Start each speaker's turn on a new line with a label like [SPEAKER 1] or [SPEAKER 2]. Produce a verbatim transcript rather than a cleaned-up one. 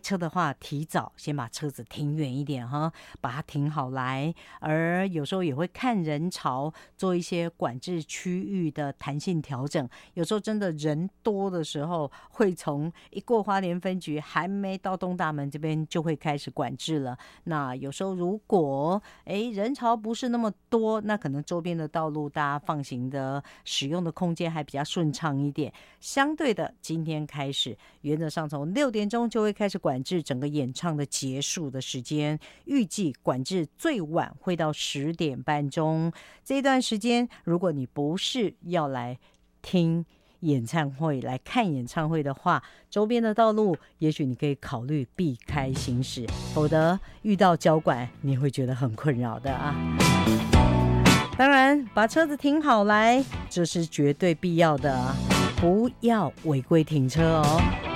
[SPEAKER 1] 车的话，提早先把车子停远一点哈，把它停好来。而有时候也会看人潮，做一些管制区域的弹性调整。有时候真的人多的时候，会从一过花莲分局还没到东大门这边就会开始管制了。那有时候如果诶人潮不是那么多，那可能周边的道路大家放行的使用的空间还比较顺畅一点。相对的，今天开始原则上从六点钟就会开始管制整个演唱的结束的时间，预计管制最晚会到十点半钟。这段时间，如果你不是要来听演唱会来看演唱会的话，周边的道路也许你可以考虑避开行驶，否则遇到交管你会觉得很困扰的啊。当然把车子停好来，这是绝对必要的，不要违规停车哦。